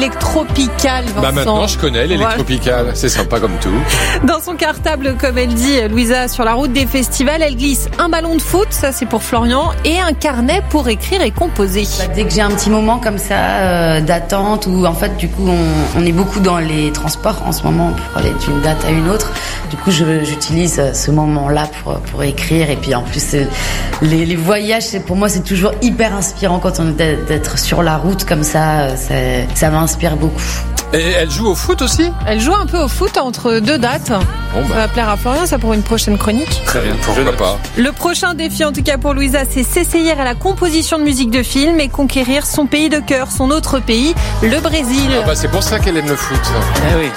l'électropical, Vincent. Bah maintenant je connais l'électropical, c'est sympa comme tout. Dans son cartable, comme elle dit, Louisa, sur la route des festivals, elle glisse un ballon de foot, ça c'est pour Florian, et un carnet pour écrire et composer. Dès que j'ai un petit moment comme ça d'attente, où en fait du coup on est beaucoup dans les transports en ce moment pour aller d'une date à une autre, du coup j'utilise ce moment-là pour écrire. Et puis en plus les voyages, pour moi c'est toujours hyper inspirant quand on est d'être sur la route comme ça m'inspire beaucoup. Et elle joue au foot aussi ? Elle joue un peu au foot entre deux dates. Bon bah. Ça va plaire à Florian, ça pour une prochaine chronique. Très bien, pourquoi pas. Le prochain défi en tout cas pour Louisa, c'est s'essayer à la composition de musique de film et conquérir son pays de cœur, son autre pays, le Brésil. Ah bah c'est pour ça qu'elle aime le foot. Eh oui.